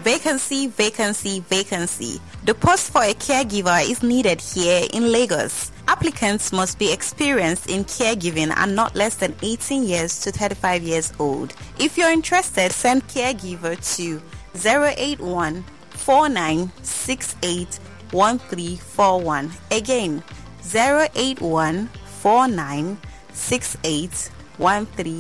Vacancy, vacancy, vacancy. The post for a caregiver is needed here in Lagos. Applicants must be experienced in caregiving and not less than 18 years to 35 years old. If you're interested, send caregiver to 081 4968 1341. Again, 081 4968 1341.